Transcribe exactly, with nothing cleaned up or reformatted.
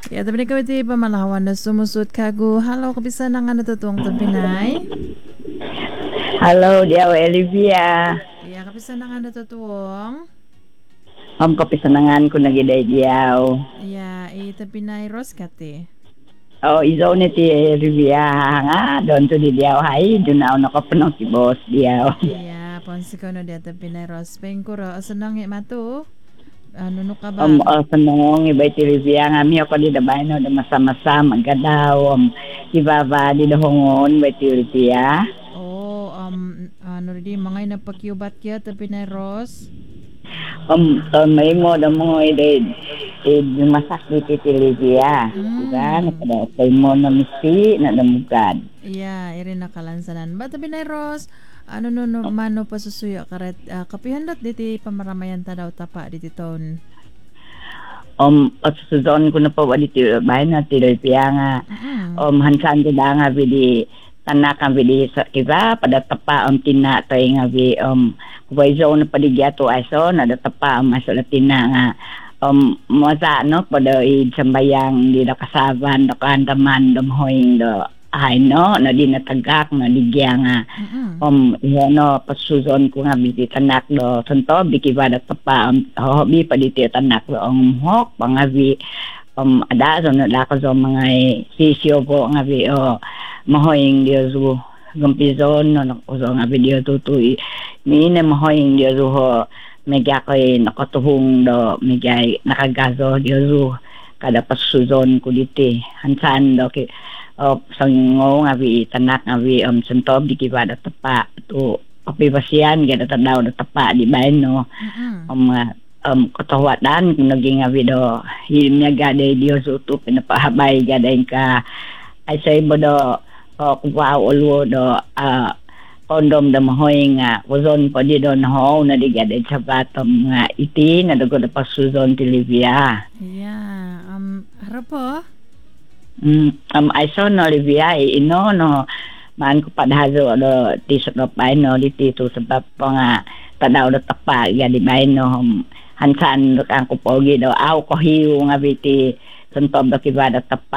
Ya, tapi kau ti pamalawan na sumusut kagu. Halo, kabisa na nga natutuwang sa Pinay. Halo, dia Olivia. Ya, kabisa na nga natutuwang. Om kapisanangan ko nagiday diyaw. Ya, ita Pinay Ros kati. Oh, izo ni ti Olivia nga don to di diyaw hay dunaw na ko penong si boss diyaw. Iya, ponsi ko no di ata Pinay Ros. Pengkuro, asanang matu. Ano no ka Om ba? oh, penong ibay ti Olivia nga mi ako di dabay no da masa-masa magadaw. Om di baba di dahongon bay ti Olivia. Oh, um, ano rin, mga inapakyubat kya ata Pinay Ros. Om um, may mo da mo ide id masak di ti Olivia. Diba? Mm. Nakada tay mo na misi na damugad. Iya, iri nakalansanan. Bata Pinay Ros, ano no, no mano pasusuyo karet uh, kapihandot diti pamaramayan ta daw tapa diti ton. Om at suzon ko na pa wali ti bahay na ti Olivia nga. Mm. Om hansan ti da nga bidi tanak ang bidi sa iba pada tapa om tina tay nga bi om kuwaizo na padigyato aiso na da tapa om aiso latina nga um masa no pada i sambayang di da kasaban da kandaman dom hoing do ay no na di natagak na digya nga Mm. om no pasuzon ko nga biti tanak do tonto biki bada tapa um hobi pa diti tanak do ang hok pangabi um ada so na la ko so mga sisyo ko nga bi o mahoing dia su gumpizon no ko so nga video tutui ni ne mahoing dia su ho mega kay nakatuhong do mega nakagazo dia su kada pasuzon ko diti hansan do kay o sango nga bi tanak nga bi um sentob di kibada tapa to kapibasian gada tadaw na tapa di bayan no Mm. um uh, um katawadan kung naging nga do hilmya gada Dios uto pinapahabay gada ka ay say mo do o kuwa ulwo do uh, kondom da mahoy nga wazon pa di do na ho na di gada sa batom nga iti na dago da pasuzon ti Olivia. Iya, um harapo. Mm, um, I saw no Olivia ino no man ko padhazo do tisot no pay no diti to sebab po nga tadaw do tapa ya di bay no um, hansan ang kupogi do aw ko hiu nga biti suntob do kibada tapa